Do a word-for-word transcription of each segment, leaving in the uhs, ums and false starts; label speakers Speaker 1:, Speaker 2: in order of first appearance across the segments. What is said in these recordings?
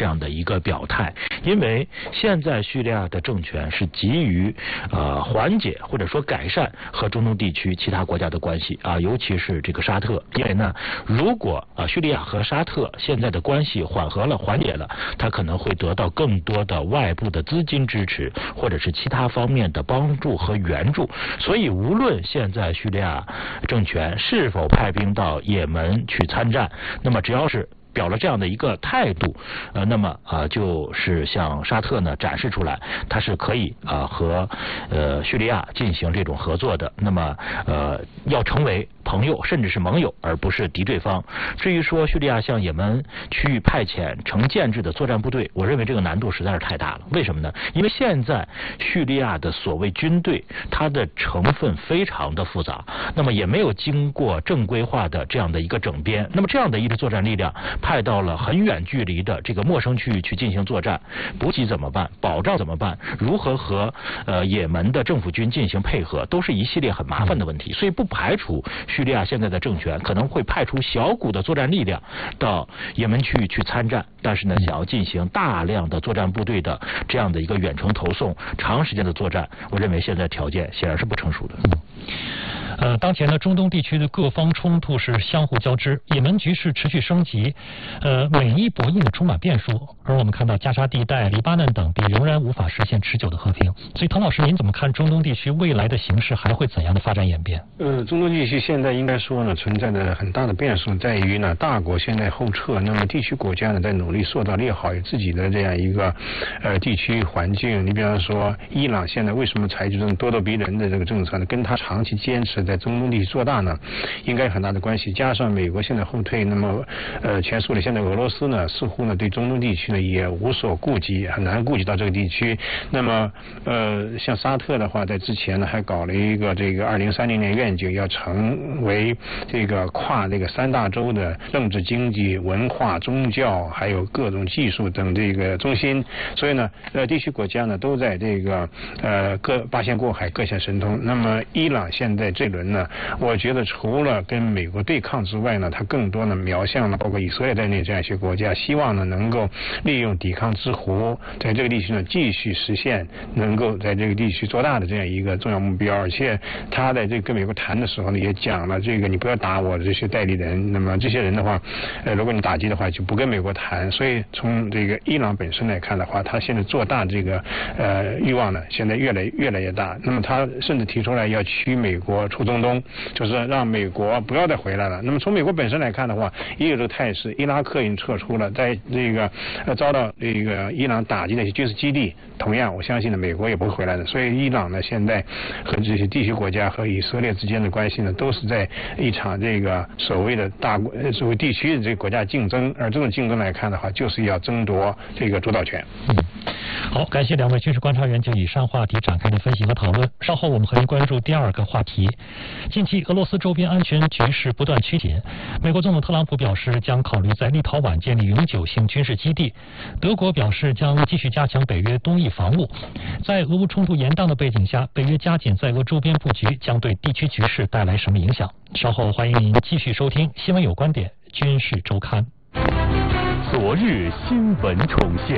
Speaker 1: 这样的一个表态，因为现在叙利亚的政权是急于呃缓解或者说改善和中东地区其他国家的关系啊，尤其是这个沙特，因为呢，如果啊叙利亚和沙特现在的关系缓和了、缓解了，它可能会得到更多的外部的资金支持，或者是其他方面的帮助和援助。所以，无论现在叙利亚政权是否派兵到也门去参战，那么只要是表了这样的一个态度，呃，那么啊、呃，就是向沙特呢展示出来，它是可以啊、呃、和呃叙利亚进行这种合作的。那么呃，要成为朋友甚至是盟友，而不是敌对方。至于说叙利亚向也门区域派遣成建制的作战部队，我认为这个难度实在是太大了。为什么呢？因为现在叙利亚的所谓军队，它的成分非常的复杂，那么也没有经过正规化的这样的一个整编。那么这样的一支作战力量派到了很远距离的这个陌生区域去进行作战，补给怎么办？保障怎么办？如何和呃也门的政府军进行配合，都是一系列很麻烦的问题。所以不排除叙利亚现在的政权可能会派出小股的作战力量到也门区域去参战，但是呢，想要进行大量的作战部队的这样的一个远程投送、长时间的作战，我认为现在条件显然是不成熟的。
Speaker 2: 呃，当前呢，中东地区的各方冲突是相互交织，也门局势持续升级，呃，美伊博弈呢充满变数，而我们看到加沙地带、黎巴嫩等地仍然无法实现持久的和平。所以，唐老师，您怎么看中东地区未来的形势还会怎样的发展演变？
Speaker 3: 呃，中东地区现在应该说呢，存在的很大的变数在于呢，大国现在后撤，那么地区国家呢在努力塑造利好自己的这样一个呃地区环境。你比方说，伊朗现在为什么采取这种咄咄逼人的这个政策呢？跟他长期坚持在中东地区做大呢，应该有很大的关系。加上美国现在后退，那么呃，前苏联现在俄罗斯呢，似乎呢对中东地区呢也无所顾及，很难顾及到这个地区。那么呃，像沙特的话，在之前呢还搞了一个这个二零三零年愿景，要成为这个跨这个三大洲的政治、经济、文化、宗教，还有各种技术等这个中心。所以呢，呃，地区国家呢都在这个呃各八仙过海，各显神通。那么伊朗现在这轮呢，我觉得除了跟美国对抗之外呢，它更多呢瞄向了包括以色列在内这样一些国家，希望呢能够利用抵抗之弧，在这个地区呢继续实现能够在这个地区做大的这样一个重要目标。而且他在这个跟美国谈的时候呢，也讲了这个你不要打我的这些代理人，那么这些人的话，呃，如果你打击的话，就不跟美国谈。所以从这个伊朗本身来看的话，他现在做大这个呃欲望呢，现在越来越来越大。那么他甚至提出来要驱美国出中东，就是让美国不要再回来了。那么从美国本身来看的话，也有这个态势。伊拉克已经撤出了，在这个呃遭到这个伊朗打击的一些军事基地，同样我相信呢，美国也不会回来的。所以伊朗呢，现在和这些地区国家和以色列之间的关系呢，都是在一场这个所谓的大国所谓地区的这个国家竞争。而这种竞争来看的话，就是要争夺这个主导权。
Speaker 2: 嗯，好，感谢两位军事观察员就以上话题展开的分析和讨论。稍后我们和您关注第二个话题。近期俄罗斯周边安全局势不断趋紧，美国总统特朗普表示将考虑在立陶宛建立永久性军事基地，德国表示将继续加强北约东翼防务。在俄乌冲突延宕的背景下，北约加紧在俄周边布局将对地区局势带来什么影响？稍后欢迎您继续收听《新闻有观点》军事周刊。
Speaker 4: 昨日新闻重现。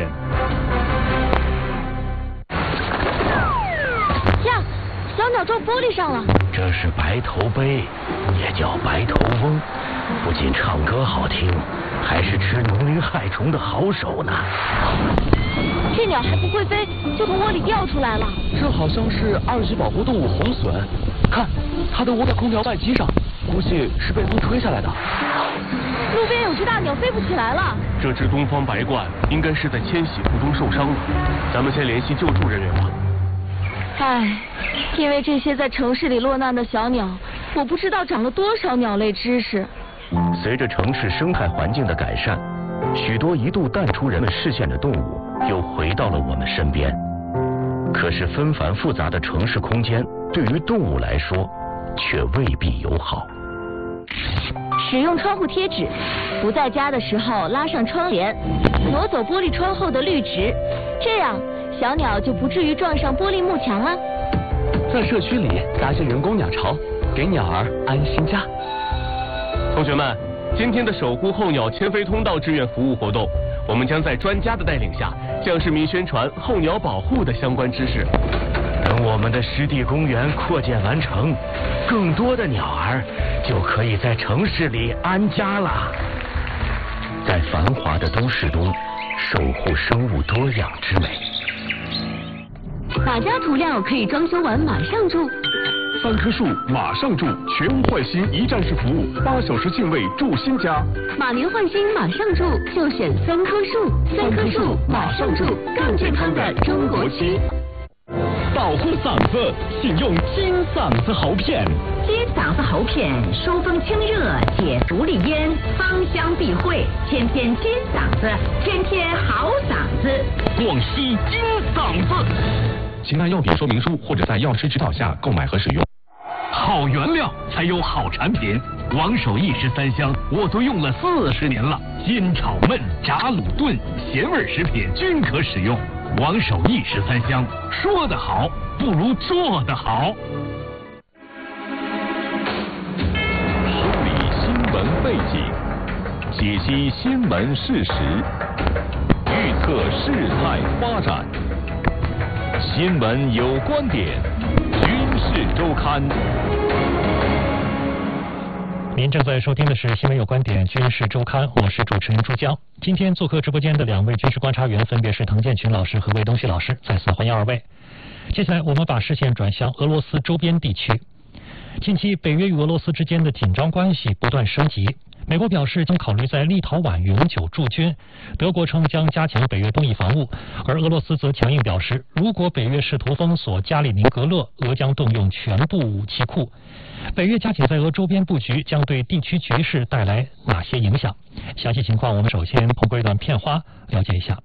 Speaker 5: 呀，小鸟撞玻璃上了。
Speaker 6: 这是白头杯，也叫白头翁，不仅唱歌好听，还是吃农林害虫的好手呢。
Speaker 5: 这鸟还不会飞，就从窝里掉出来了。
Speaker 7: 这好像是二级保护动物红隼，看，它都窝在空调外机上，估计是被风吹下来的。
Speaker 5: 路边有只大鸟飞不起来了。
Speaker 4: 这只东方白鹳应该是在迁徙途中受伤了，咱们先联系救助人员吧。
Speaker 5: 唉，因为这些在城市里落难的小鸟，我不知道长了多少鸟类知识。
Speaker 6: 随着城市生态环境的改善，许多一度淡出人们视线的动物又回到了我们身边。可是纷繁复杂的城市空间对于动物来说却未必友好。
Speaker 5: 使用窗户贴纸，不在家的时候拉上窗帘，挪走玻璃窗后的绿植，这样小鸟就不至于撞上玻璃幕墙了。
Speaker 7: 在社区里搭些人工鸟巢，给鸟儿安心家。
Speaker 4: 同学们，今天的守护候鸟迁飞通道志愿服务活动， 我们将在专家的带领下，向市民宣传候鸟保护的相关知识。
Speaker 6: 等我们的湿地公园扩建完成，更多的鸟儿就可以在城市里安家了。在繁华的都市中，守护生物多样之美。
Speaker 5: 哪家涂料可以装修完马上住？
Speaker 8: 三棵树马上住，全屋换新一站式服务，八小时净位住新家。
Speaker 5: 马年换新马上住，就选三棵树。三棵树马上住，更健康的中国区。
Speaker 9: 保护嗓子，请用金嗓子喉片。
Speaker 10: 金嗓子喉片疏风清热，解毒利咽，芳香避秽，天天金嗓子，天天好嗓子。
Speaker 9: 广西金嗓子。
Speaker 8: 请看药品说明书或者在药师指导下购买和使用。
Speaker 9: 好原料才有好产品，王守义十三香我都用了四十年了，煎炒焖炸卤炖咸味食品均可使用。王守义十三香，说得好不如做得好。
Speaker 11: 梳理新闻背景，解析新闻事实，预测事态发展。新闻有观点，军事周刊。
Speaker 2: 您正在收听的是《新闻有观点·军事周刊》，我是主持人朱江。今天做客直播间的两位军事观察员分别是滕建群老师和魏东旭老师，再次欢迎二位。接下来我们把视线转向俄罗斯周边地区。近期北约与俄罗斯之间的紧张关系不断升级，美国表示将考虑在立陶宛永久驻军，德国称将加强北约东翼防务，而俄罗斯则强硬表示，如果北约试图封锁加里宁格勒，俄将动用全部武器库。北约加紧在俄周边布局，将对地区局势带来哪些影响？详细情况我们首先通过一段片花了解一下。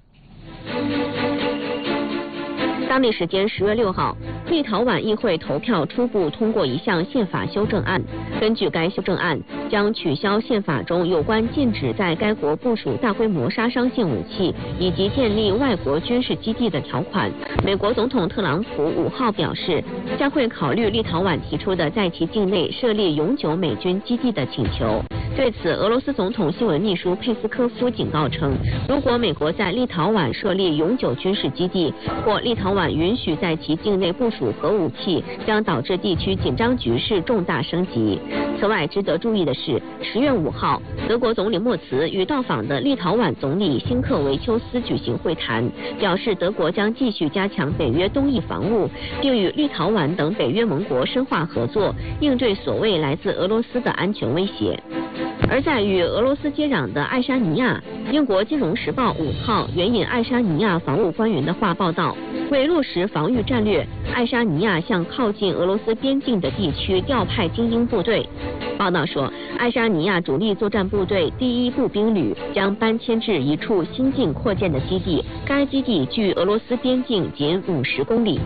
Speaker 12: 当地时间十月六号，立陶宛议会投票初步通过一项宪法修正案。根据该修正案，将取消宪法中有关禁止在该国部署大规模杀伤性武器以及建立外国军事基地的条款。美国总统特朗普五号表示，将会考虑立陶宛提出的在其境内设立永久美军基地的请求。对此，俄罗斯总统新闻秘书佩斯科夫警告称，如果美国在立陶宛设立永久军事基地，或立陶宛允许在其境内部署核武器，将导致地区紧张局势重大升级。此外，值得注意的是，十月五号，德国总理默茨与到访的立陶宛总理辛克维丘斯举行会谈，表示德国将继续加强北约东翼防务，并与立陶宛等北约盟国深化合作，应对所谓来自俄罗斯的安全威胁。而在与俄罗斯接壤的爱沙尼亚，英国金融时报五号援引爱沙尼亚防务官员的话报道，为落实防御战略，爱沙尼亚向靠近俄罗斯边境的地区调派精英部队。报道说，爱沙尼亚主力作战部队第一步兵旅将搬迁至一处新近扩建的基地，该基地距俄罗斯边境仅五十公里。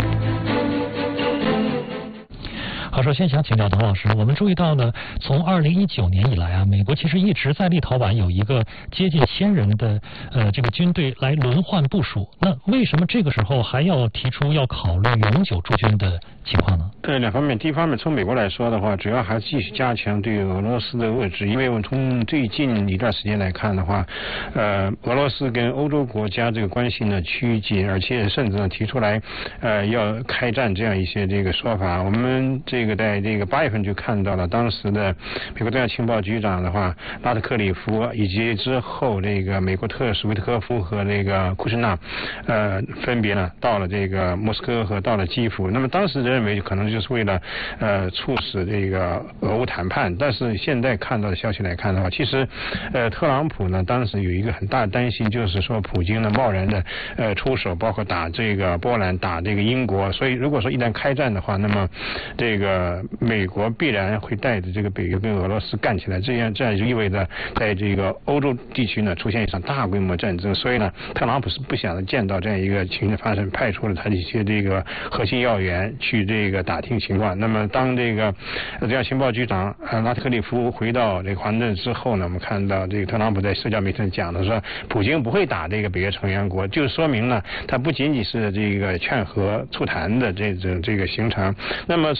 Speaker 2: 好，首先想请教滕老师，我们注意到呢，从二零一九年以来啊，美国其实一直在立陶宛有一个接近千人的呃这个军队来轮换部署。那为什么这个时候还要提出要考虑永久驻军的情况呢？
Speaker 3: 呃，两方面，第一方面从美国来说的话，主要还是继续加强对俄罗斯的遏制，因为我们从最近一段时间来看的话，呃，俄罗斯跟欧洲国家这个关系呢趋近，而且甚至呢提出来呃要开战这样一些这个说法。我们这这个在这个八月份就看到了当时的美国中央情报局长的话拉特克里夫，以及之后这个美国特使维特科夫和这个库什纳呃分别呢到了这个莫斯科和到了基辅。那么当时认为可能就是为了呃促使这个俄乌谈判，但是现在看到的消息来看的话，其实呃特朗普呢当时有一个很大的担心，就是说普京呢贸然的呃出手，包括打这个波兰、打这个英国，所以如果说一旦开战的话，那么这个美国必然会带着这个北约跟俄罗斯干起来，这样这样就意味着在这个欧洲地区呢出现一场大规模战争。所以呢，特朗普是不想见到这样一个情形发生，派出了他的一些这个核心要员去这个打听情况。那么当这个中央情报局长呃拉特克里夫回到这个华盛顿之后呢，我们看到这个特朗普在社交媒体上讲的说，普京不会打这个北约成员国，就说明呢，他不仅仅是这个劝和促谈的这种这个行程。那么从这个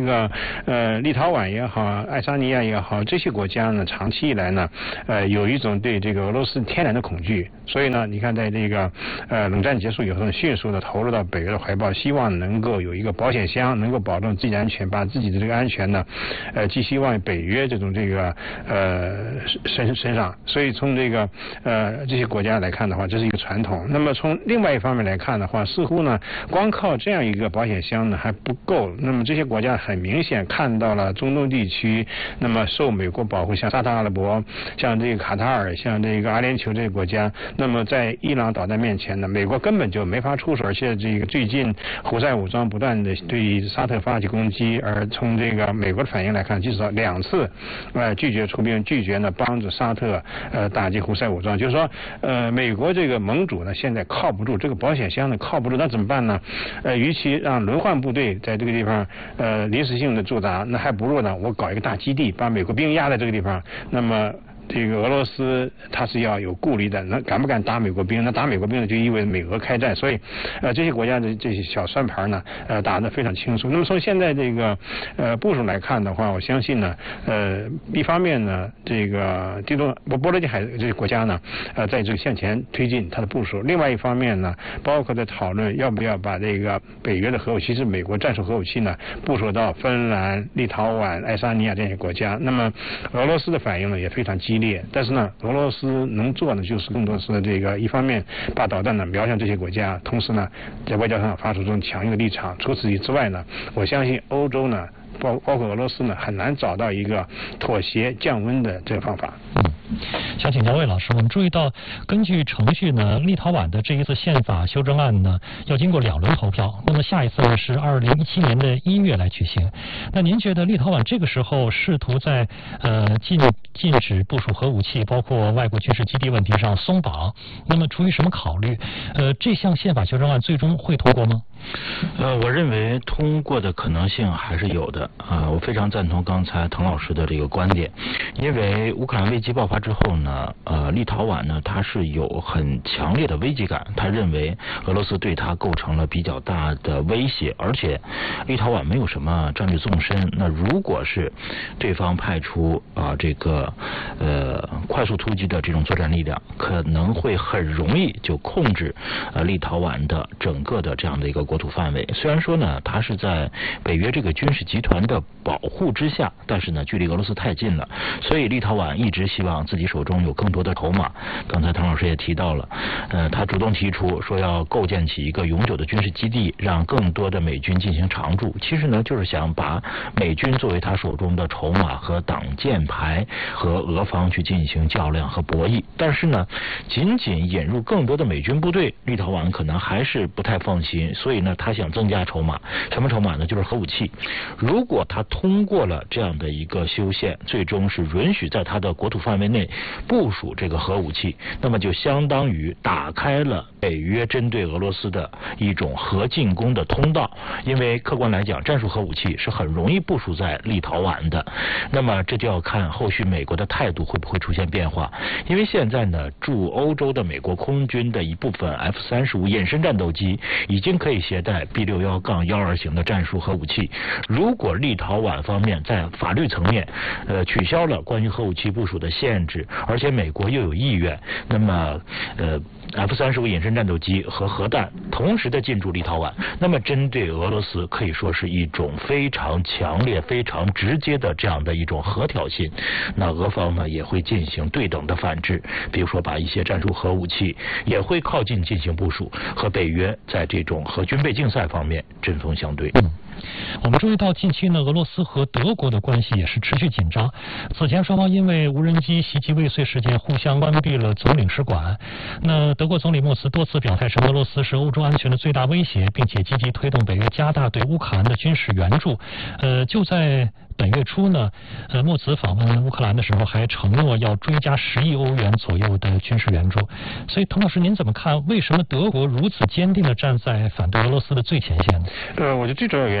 Speaker 3: 个呃立陶宛也好，爱沙尼亚也好，这些国家呢，长期以来呢，呃有一种对这个俄罗斯天然的恐惧，所以呢，你看在这个呃冷战结束以后呢，迅速的投入到北约的怀抱，希望能够有一个保险箱，能够保证自己的安全，把自己的这个安全呢，呃寄希望北约这种这个呃身身上。所以从这个呃这些国家来看的话，这是一个传统。那么从另外一方面来看的话，似乎呢，光靠这样一个保险箱呢还不够。那么这些国家很明显看到了中东地区，那么受美国保护，像沙特阿拉伯、像这个卡塔尔、像这个阿联酋这些国家，那么在伊朗导弹面前呢，美国根本就没法出手，而且这个最近胡塞武装不断的对沙特发起攻击，而从这个美国的反应来看，至少两次呃拒绝出兵，拒绝呢帮助沙特呃打击胡塞武装，就是说呃美国这个盟主呢现在靠不住，这个保险箱呢靠不住，那怎么办呢？呃，与其让轮换部队在这个地方呃临时性的驻扎，那还不如呢我搞一个大基地，把美国兵压在这个地方，那么这个俄罗斯它是要有顾虑的，那敢不敢打美国兵？那打美国兵呢，就意味着美俄开战。所以，呃，这些国家的这些小算盘呢，呃，打得非常清楚。那么从现在这个呃部署来看的话，我相信呢，呃，一方面呢，这个地中波波罗的海这些国家呢，呃，在这个向前推进它的部署；另外一方面呢，包括在讨论要不要把这个北约的核武器，是美国战术核武器呢，部署到芬兰、立陶宛、爱沙尼亚这些国家。那么俄罗斯的反应呢，也非常激烈。激烈，但是呢，俄罗斯能做的就是更多是这个一方面把导弹呢瞄向这些国家，同时呢在外交上发出这种强硬的立场。除此之外呢，我相信欧洲呢，包包括俄罗斯呢，很难找到一个妥协降温的这个方法。
Speaker 2: 嗯，想请教魏老师，我们注意到，根据程序呢，立陶宛的这一次宪法修正案呢，要经过两轮投票，那么下一次呢是二零一七年的一月来举行。那您觉得立陶宛这个时候试图在呃禁禁止部署核武器，包括外国军事基地问题上松绑，那么出于什么考虑？呃，这项宪法修正案最终会通过吗？
Speaker 1: 呃，我认为通过的可能性还是有的啊、呃，我非常赞同刚才滕老师的这个观点，因为乌克兰危机爆发之后呢，呃，立陶宛呢，它是有很强烈的危机感，他认为俄罗斯对它构成了比较大的威胁，而且立陶宛没有什么战略纵深，那如果是对方派出啊、呃、这个呃快速突击的这种作战力量，可能会很容易就控制呃立陶宛的整个的这样的一个国土范围。虽然说呢，它是在北约这个军事集团的保护之下，但是呢，距离俄罗斯太近了，所以立陶宛一直希望自己手中有更多的筹码。刚才滕老师也提到了，呃，他主动提出说要构建起一个永久的军事基地，让更多的美军进行常驻。其实呢，就是想把美军作为他手中的筹码和挡箭牌，和俄方去进行较量和博弈。但是呢，仅仅引入更多的美军部队，立陶宛可能还是不太放心，所以呢，他想增加筹码。什么筹码呢？就是核武器。如果他通过了这样的一个修宪，最终是允许在他的国土范围内部署这个核武器，那么就相当于打开了北约针对俄罗斯的一种核进攻的通道。因为客观来讲，战术核武器是很容易部署在立陶宛的，那么这就要看后续美国的态度会不会出现变化。因为现在呢，驻欧洲的美国空军的一部分 F 三十五 隐身战斗机已经可以携带 B 六一杠一二 型的战术核武器。如果立陶宛方面在法律层面呃取消了关于核武器部署的限制，而且美国又有意愿，那么呃 F 三十五 隐身战斗机和核弹同时的进驻立陶宛，那么针对俄罗斯可以说是一种非常强烈非常直接的这样的一种核挑衅。那俄方呢也会进行对等的反制，比如说把一些战术核武器也会靠近进行部署，和北约在这种核军备竞赛方面针锋相对。
Speaker 2: 嗯，我们注意到近期呢，俄罗斯和德国的关系也是持续紧张。此前双方因为无人机袭击未遂事件互相关闭了总领事馆。那德国总理莫茨多次表态称俄罗斯是欧洲安全的最大威胁，并且积极推动北约加大对乌克兰的军事援助。呃，就在本月初呢，呃，莫茨访问乌克兰的时候还承诺要追加十亿欧元左右的军事援助。所以，滕老师，您怎么看？为什么德国如此坚定地站在反对俄罗斯的最前线呢？
Speaker 3: 呃，我觉得最主要原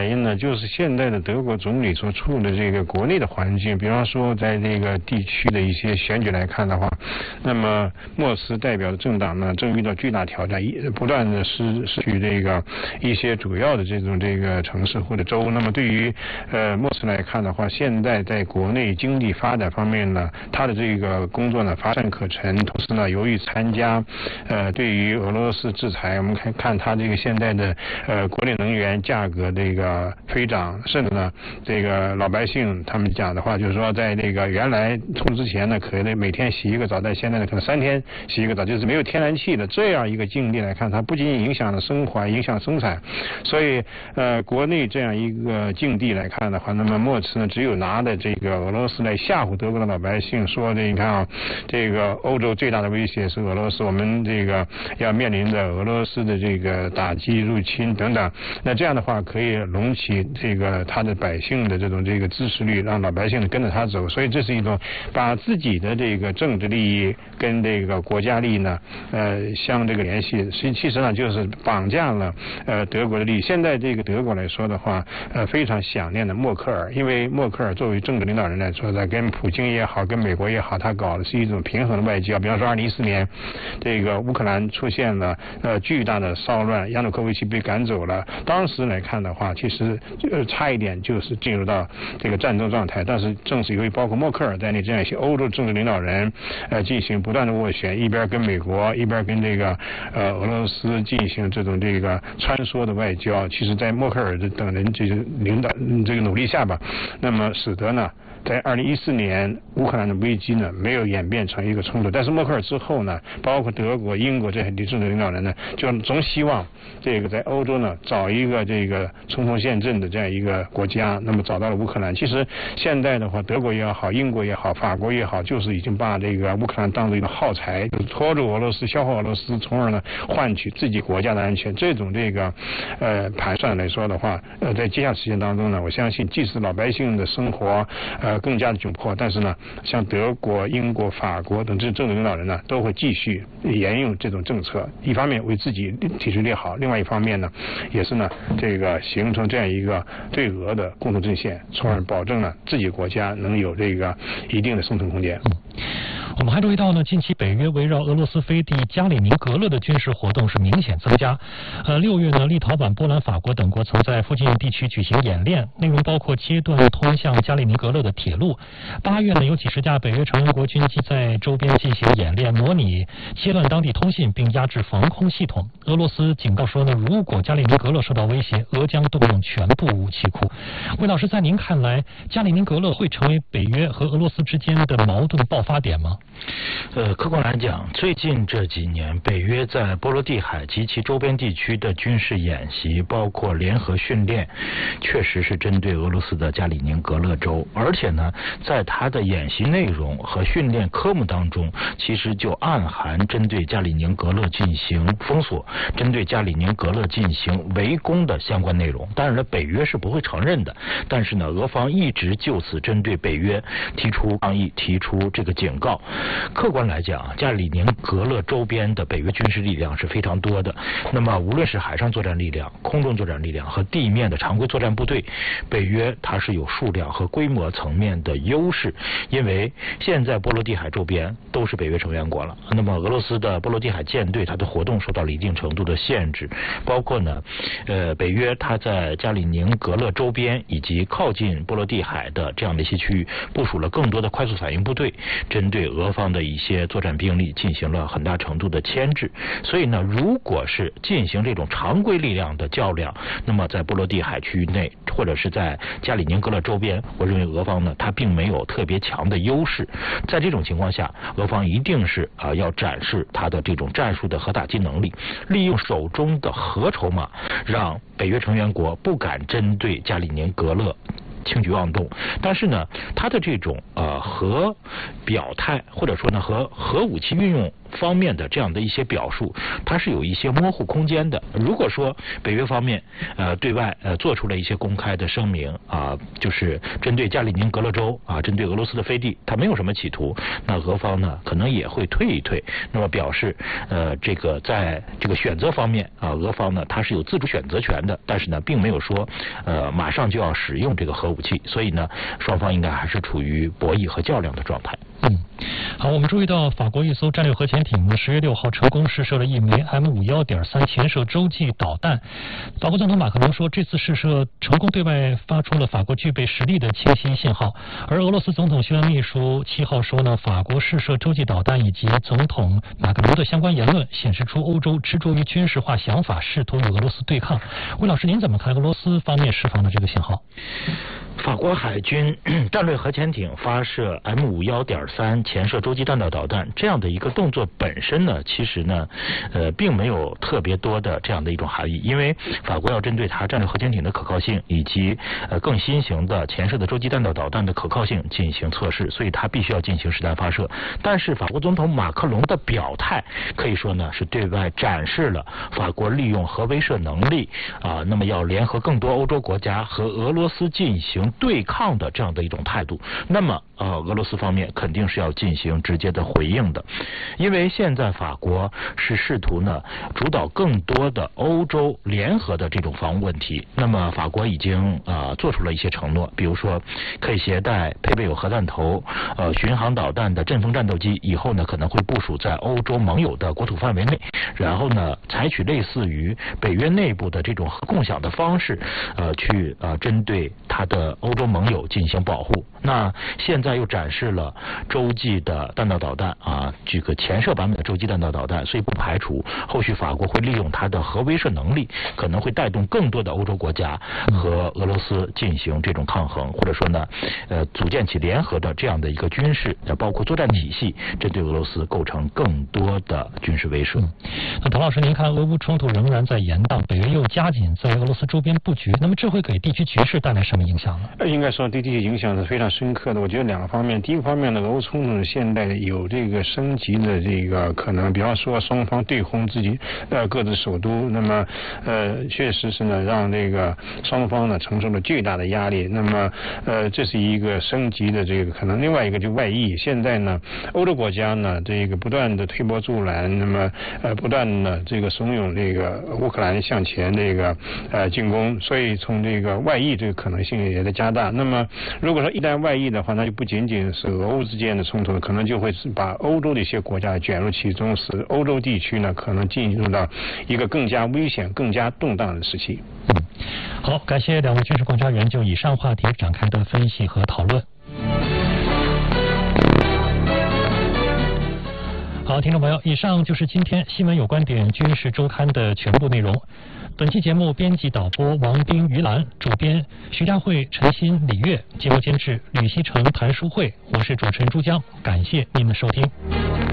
Speaker 3: 原因呢，就是现在的德国总理所处的这个国内的环境，比方说在这个地区的一些选举来看的话，那么莫斯代表的政党呢，正遇到巨大挑战，不断的失失去这个一些主要的这种这个城市或者州。那么对于呃莫斯来看的话，现在在国内经济发展方面呢，他的这个工作呢乏善可陈，同时呢，由于参加呃对于俄罗斯制裁，我们看看他这个现在的呃国内能源价格这个飞涨，甚至呢这个老百姓他们讲的话就是说，在这个原来冲之前呢，可能每天洗一个澡，但现在呢可能三天洗一个澡，就是没有天然气的这样一个境地来看，它不仅仅影响了生活，影响生产，所以呃国内这样一个境地来看的话，那么莫茨呢只有拿的这个俄罗斯来吓唬德国的老百姓，说这你看啊，这个欧洲最大的威胁是俄罗斯，我们这个要面临着俄罗斯的这个打击、入侵等等。那这样的话可以隆起这个他的百姓的这种这个支持率，让老百姓跟着他走。所以这是一种把自己的这个政治利益跟这个国家利益呢，呃相这个联系。其其实呢就是绑架了呃德国的利益。现在这个德国来说的话，呃非常想念的默克尔，因为默克尔作为政治领导人来说呢，跟普京也好，跟美国也好，他搞的是一种平衡的外交。比方说二零一四年这个乌克兰出现了呃巨大的骚乱，亚努科维奇被赶走了，当时来看的话，其实呃差一点就是进入到这个战争状态。但是正是由于包括默克尔在内这样一些欧洲政治领导人呃进行不断的斡旋，一边跟美国，一边跟这个呃俄罗斯进行这种这个穿梭的外交，其实在默克尔等人这个领导这个努力下吧，那么使得呢在二零一四年乌克兰的危机呢没有演变成一个冲突。但是默克尔之后呢，包括德国、英国这些政治领导人呢，就总希望这个在欧洲呢找一个这个冲锋陷阵的这样一个国家，那么找到了乌克兰。其实现在的话，德国也好，英国也好，法国也好，就是已经把这个乌克兰当做一个耗材，就是拖住俄罗斯，消耗俄罗斯，从而呢换取自己国家的安全。这种这个呃盘算来说的话，呃在接下来时间当中呢，我相信即使老百姓的生活呃更加的窘迫，但是呢，像德国、英国、法国等这政治领导人呢，都会继续沿用这种政策，一方面为自己体制列好，另外一方面呢，也是呢这个形成这样一个对俄的共同阵线，从而保证呢自己国家能有这个一定的生存空间。
Speaker 2: 嗯我们还注意到呢，近期北约围绕俄罗斯飞地加里宁格勒的军事活动是明显增加。呃，六月呢，立陶宛、波兰、法国等国曾在附近地区举行演练，内容包括切断通向加里宁格勒的铁路。八月呢，有几十架北约成员国军机在周边进行演练，模拟切断当地通信并压制防空系统。俄罗斯警告说呢，如果加里宁格勒受到威胁，俄将动用全部武器库。魏老师，在您看来，加里宁格勒会成为北约和俄罗斯之间的矛盾爆发点吗？
Speaker 1: 呃，客观来讲，最近这几年，北约在波罗的海及其周边地区的军事演习，包括联合训练，确实是针对俄罗斯的加里宁格勒州，而且呢，在它的演习内容和训练科目当中，其实就暗含针对加里宁格勒进行封锁、针对加里宁格勒进行围攻的相关内容。当然了，北约是不会承认的，但是呢，俄方一直就此针对北约提出抗议、提出这个警告。客观来讲，加里宁格勒周边的北约军事力量是非常多的。那么，无论是海上作战力量、空中作战力量和地面的常规作战部队，北约它是有数量和规模层面的优势。因为现在波罗的海周边都是北约成员国了，那么俄罗斯的波罗的海舰队它的活动受到了一定程度的限制，包括呢，呃，北约它在加里宁格勒周边以及靠近波罗的海的这样的一些区域部署了更多的快速反应部队，针对俄方的一些作战兵力进行了很大程度的牵制。所以呢，如果是进行这种常规力量的较量，那么在波罗的海区域内或者是在加里宁格勒周边，我认为俄方呢它并没有特别强的优势。在这种情况下，俄方一定是啊、呃、要展示它的这种战术的核打击能力，利用手中的核筹码，让北约成员国不敢针对加里宁格勒轻举妄动。但是呢，他的这种呃核表态，或者说呢和核武器运用方面的这样的一些表述，它是有一些模糊空间的。如果说北约方面呃对外呃做出了一些公开的声明啊，就是针对加里宁格勒州啊，针对俄罗斯的飞地，它没有什么企图，那俄方呢可能也会退一退，那么表示呃这个在这个选择方面啊，俄方呢它是有自主选择权的，但是呢并没有说呃马上就要使用这个核武器，所以呢双方应该还是处于博弈和较量的状态。
Speaker 2: 嗯，好，我们注意到法国一艘战略核潜艇呢，十月六号成功试射了一枚 M 五幺点三潜射洲际导弹。法国总统马克龙说，这次试射成功对外发出了法国具备实力的清晰信号。而俄罗斯总统新闻秘书七号说呢，法国试射洲际导弹以及总统马克龙的相关言论，显示出欧洲执着于军事化想法，试图与俄罗斯对抗。魏老师，您怎么看俄罗斯方面释放的这个信号？
Speaker 1: 法国海军战略核潜艇发射 M 五幺点三潜射洲际弹道导弹这样的一个动作本身呢，其实呢，呃，并没有特别多的这样的一种含义，因为法国要针对它战略核潜艇的可靠性以及呃更新型的潜射的洲际弹道导弹的可靠性进行测试，所以它必须要进行实弹发射。但是法国总统马克龙的表态可以说呢，是对外展示了法国利用核威慑能力啊、呃，那么要联合更多欧洲国家和俄罗斯进行对抗的这样的一种态度。那么呃，俄罗斯方面肯定是要进行直接的回应的，因为现在法国是试图呢主导更多的欧洲联合的这种防务问题。那么法国已经啊、呃、做出了一些承诺，比如说可以携带配备有核弹头、呃巡航导弹的阵风战斗机，以后呢可能会部署在欧洲盟友的国土范围内，然后呢采取类似于北约内部的这种核共享的方式，呃去呃针对它的欧洲盟友进行保护。那现在又展示了洲际的弹道导弹啊，这个潜射版本的洲际弹道导弹，所以不排除后续法国会利用它的核威慑能力，可能会带动更多的欧洲国家和俄罗斯进行这种抗衡，或者说呢，呃，组建起联合的这样的一个军事，包括作战体系，针对俄罗斯构成更多的军事威慑。
Speaker 2: 嗯、那唐老师，您看俄乌冲突仍然在延宕，北约又加紧在俄罗斯周边布局，那么这会给地区局势带来什么影响呢？
Speaker 3: 应该说对地区影响是非常深刻的。我觉得两个方面，第一个方面呢，俄乌冲突现在有这个升级的这个可能，比方说双方对轰自己呃各自首都，那么呃确实是呢让这个双方呢承受了巨大的压力。那么呃这是一个升级的这个可能，另外一个就外溢。现在呢，欧洲国家呢这个不断的推波助澜，那么呃不断的这个怂恿这个乌克兰向前这个呃进攻，所以从这个外溢这个可能性也在加大。那么如果说一旦外溢的话，那就不仅仅是俄乌之间的冲突，可能就会把欧洲的一些国家卷入其中，使欧洲地区呢可能进入到一个更加危险、更加动荡的时期。
Speaker 2: 嗯，好，感谢两位军事观察员就以上话题展开的分析和讨论。好，听众朋友，以上就是今天新闻有观点军事周刊的全部内容。本期节目编辑导播王斌、于兰，主编徐佳慧、陈鑫、李月，节目监制吕希成、谭淑慧，我是主持人朱江，感谢您的收听。